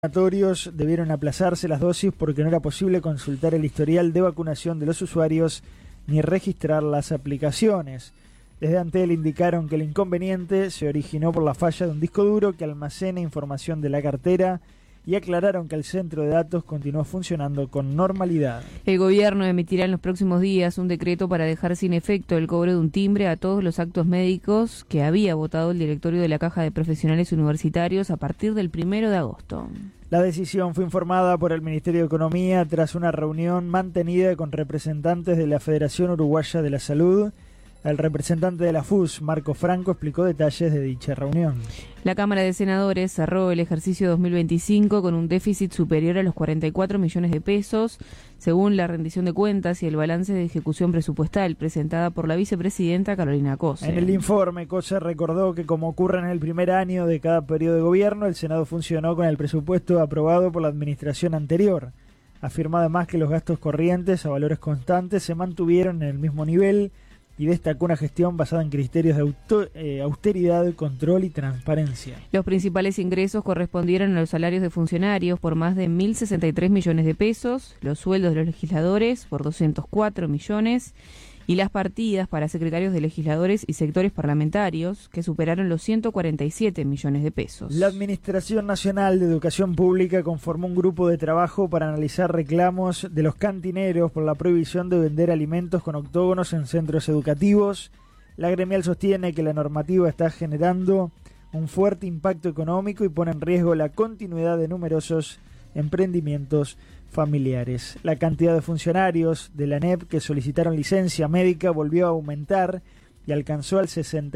vacunatorios debieron aplazarse las dosis porque no era posible consultar el historial de vacunación de los usuarios ni registrar las aplicaciones. Desde Antel indicaron que el inconveniente se originó por la falla de un disco duro que almacena información de la cartera y aclararon que el centro de datos continuó funcionando con normalidad. El gobierno emitirá en los próximos días un decreto para dejar sin efecto el cobro de un timbre a todos los actos médicos que había votado el directorio de la Caja de Profesionales Universitarios a partir del 1 de agosto. La decisión fue informada por el Ministerio de Economía tras una reunión mantenida con representantes de la Federación Uruguaya de la Salud. El representante de la FUS, Marco Franco, explicó detalles de dicha reunión. La Cámara de Senadores cerró el ejercicio 2025 con un déficit superior a los 44 millones de pesos, según la rendición de cuentas y el balance de ejecución presupuestal presentada por la vicepresidenta Carolina Cose. En el informe, Cose recordó que, como ocurre en el primer año de cada periodo de gobierno, el Senado funcionó con el presupuesto aprobado por la administración anterior. Afirmó además que los gastos corrientes a valores constantes se mantuvieron en el mismo nivel y destacó una gestión basada en criterios de austeridad, control y transparencia. Los principales ingresos correspondieron a los salarios de funcionarios por más de 1.063 millones de pesos, los sueldos de los legisladores por 204 millones y las partidas para secretarios de legisladores y sectores parlamentarios que superaron los 147 millones de pesos. La Administración Nacional de Educación Pública conformó un grupo de trabajo para analizar reclamos de los cantineros por la prohibición de vender alimentos con octógonos en centros educativos. La gremial sostiene que la normativa está generando un fuerte impacto económico y pone en riesgo la continuidad de numerosos emprendimientos familiares. La cantidad de funcionarios de la ANEP que solicitaron licencia médica volvió a aumentar y alcanzó al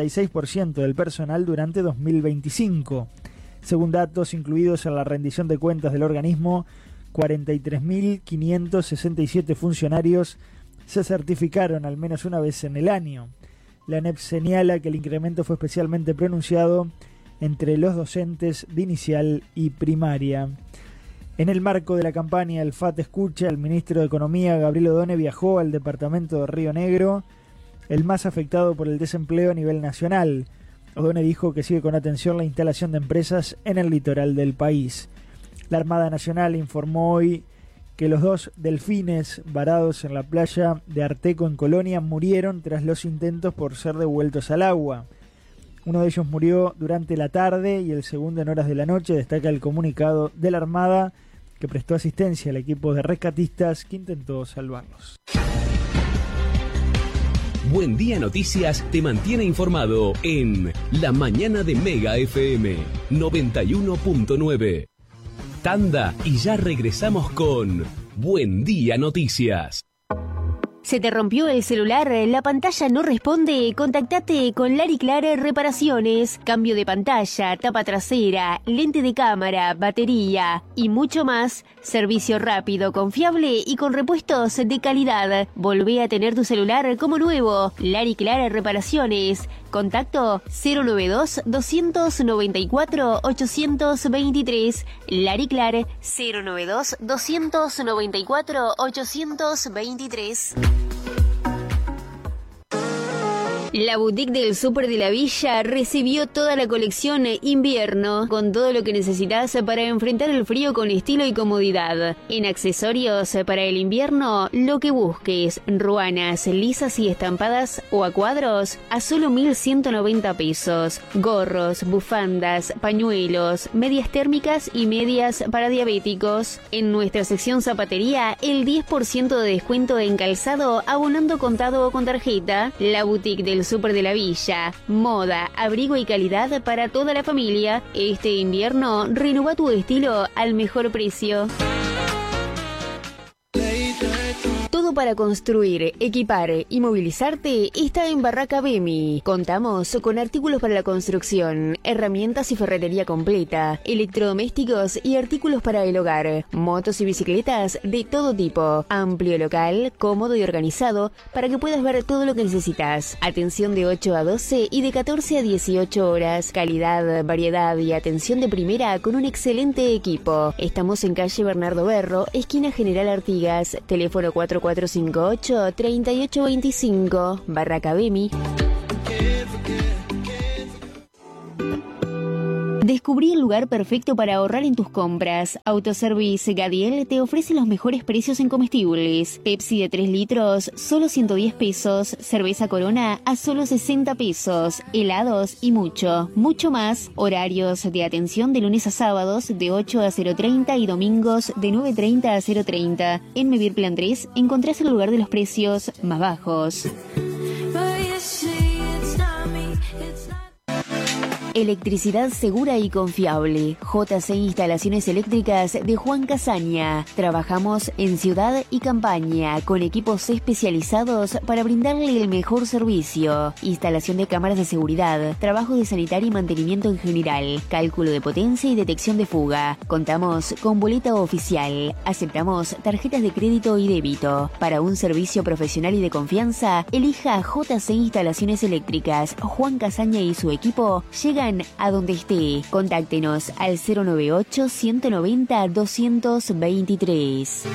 66% del personal durante 2025. Según datos incluidos en la rendición de cuentas del organismo, 43.567 funcionarios se certificaron al menos una vez en el año. La ANEP señala que el incremento fue especialmente pronunciado entre los docentes de inicial y primaria. En el marco de la campaña El FAT Escucha, el ministro de Economía, Gabriel Odone, viajó al departamento de Río Negro, el más afectado por el desempleo a nivel nacional. Odone dijo que sigue con atención la instalación de empresas en el litoral del país. La Armada Nacional informó hoy que los 2 delfines varados en la playa de Arteco en Colonia murieron tras los intentos por ser devueltos al agua. Uno de ellos murió durante la tarde y el segundo en horas de la noche, destaca el comunicado de la Armada, que prestó asistencia al equipo de rescatistas que intentó salvarlos. Buen Día Noticias te mantiene informado en La Mañana de Mega FM 91.9. Tanda y ya regresamos con Buen Día Noticias. ¿Se te rompió el celular? ¿La pantalla no responde? Contactate con Lariclar Reparaciones. Cambio de pantalla, tapa trasera, lente de cámara, batería y mucho más. Servicio rápido, confiable y con repuestos de calidad. Volvé a tener tu celular como nuevo. Lariclar Reparaciones. Contacto 092-294-823. Lariclar 092-294-823. La boutique del Súper de la Villa recibió toda la colección invierno, con todo lo que necesitas para enfrentar el frío con estilo y comodidad. En accesorios para el invierno, lo que busques, ruanas, lisas y estampadas o a cuadros, a solo 1.190 pesos. Gorros, bufandas, pañuelos, medias térmicas y medias para diabéticos. En nuestra sección zapatería, el 10% de descuento en calzado abonando contado o con tarjeta. La boutique del Súper de la Villa. Moda, abrigo y calidad para toda la familia. Este invierno, renueva tu estilo al mejor precio. Todo para construir, equipar y movilizarte está en Barraca Bemi. Contamos con artículos para la construcción, herramientas y ferretería completa, electrodomésticos y artículos para el hogar, motos y bicicletas de todo tipo. Amplio local, cómodo y organizado para que puedas ver todo lo que necesitas. Atención de 8 a 12 y de 14 a 18 horas. Calidad, variedad y atención de primera con un excelente equipo. Estamos en calle Bernardo Berro, esquina General Artigas, teléfono 4458-3825, Barraca Bemi. Descubrí el lugar perfecto para ahorrar en tus compras. Autoservice Gadiel te ofrece los mejores precios en comestibles. Pepsi de 3 litros, solo 110 pesos. Cerveza Corona a solo 60 pesos. Helados y mucho, mucho más. Horarios de atención de lunes a sábados de 8 a 0:30 y domingos de 9:30 a 0:30. En Mevir Plan 3 encontrás el lugar de los precios más bajos. Electricidad segura y confiable. JC Instalaciones Eléctricas de Juan Casaña. Trabajamos en ciudad y campaña con equipos especializados para brindarle el mejor servicio. Instalación de cámaras de seguridad, trabajo de sanitario y mantenimiento en general, cálculo de potencia y detección de fuga. Contamos con boleta oficial. Aceptamos tarjetas de crédito y débito. Para un servicio profesional y de confianza, elija JC Instalaciones Eléctricas. Juan Casaña y su equipo llegan a donde esté. Contáctenos al 098 190 223.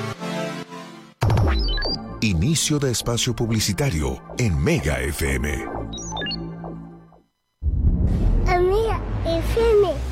Inicio de espacio publicitario en Mega FM. Mega FM.